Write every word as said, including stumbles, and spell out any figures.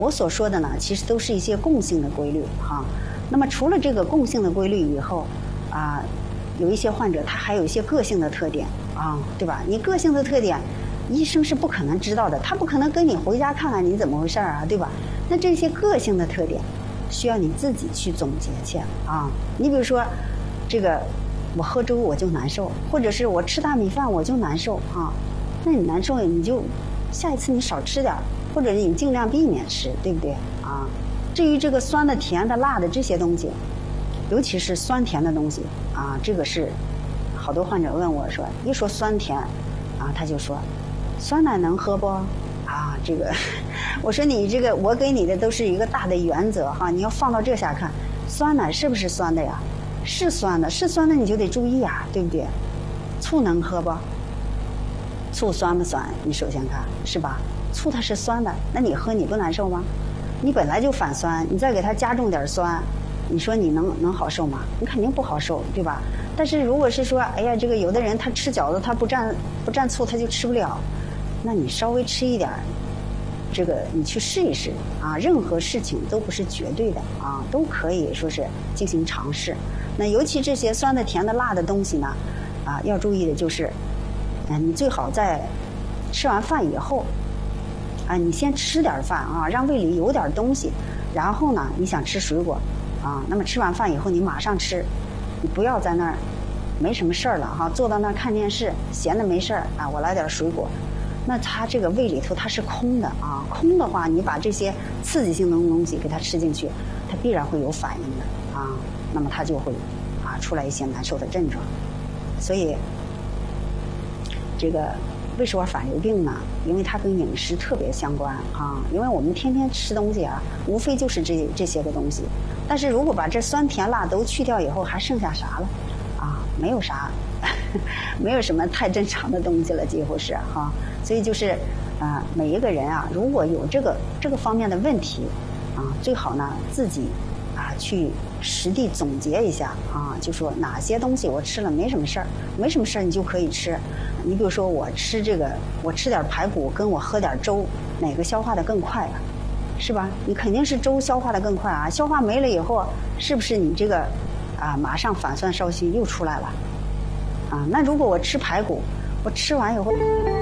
我所说的呢，其实都是一些共性的规律哈。那么除了这个共性的规律以后，啊，有一些患者他还有一些个性的特点啊，对吧？你个性的特点，医生是不可能知道的，他不可能跟你回家看看你怎么回事啊，对吧？那这些个性的特点，需要你自己去总结去啊。你比如说，这个我喝粥我就难受，或者是我吃大米饭我就难受啊，那你难受你就下一次你少吃点，或者你尽量避免吃，对不对啊？至于这个酸的、甜的、辣的这些东西，尤其是酸甜的东西啊，这个是好多患者问我说，一说酸甜啊，他就说酸奶能喝不啊？这个我说你这个我给你的都是一个大的原则哈，你要放到这下看，酸奶是不是酸的呀？是酸的，是酸的你就得注意啊，对不对？醋能喝不？醋酸不酸？你首先看是吧？醋它是酸的，那你喝你不难受吗？你本来就反酸，你再给它加重点酸，你说你能能好受吗？你肯定不好受，对吧？但是如果是说，哎呀，这个有的人他吃饺子他不蘸不蘸醋他就吃不了，那你稍微吃一点，这个你去试一试啊。任何事情都不是绝对的啊，都可以说是进行尝试。那尤其这些酸的、甜的、辣的东西呢，啊，要注意的就是，嗯、呃，你最好在吃完饭以后。啊，你先吃点饭啊，让胃里有点东西，然后呢，你想吃水果，啊，那么吃完饭以后你马上吃，你不要在那儿没什么事儿了哈，坐到那儿看电视，闲的没事儿啊，我来点水果，那它这个胃里头它是空的啊，空的话，你把这些刺激性的东西给它吃进去，它必然会有反应的啊，那么它就会啊出来一些难受的症状，所以这个。为什么反流病呢？因为它跟饮食特别相关啊。因为我们天天吃东西啊，无非就是这这些个东西。但是如果把这酸甜辣都去掉以后，还剩下啥了？啊，没有啥，没有什么太正常的东西了，几乎是哈、啊。所以就是啊，每一个人啊，如果有这个这个方面的问题啊，最好呢自己啊去实地总结一下啊，就说哪些东西我吃了没什么事儿，没什么事儿你就可以吃。你比如说我吃这个，我吃点排骨，跟我喝点粥，哪个消化的更快啊？是吧？你肯定是粥消化的更快啊，消化没了以后，是不是你这个啊马上反酸烧心又出来了？啊，那如果我吃排骨，我吃完以后。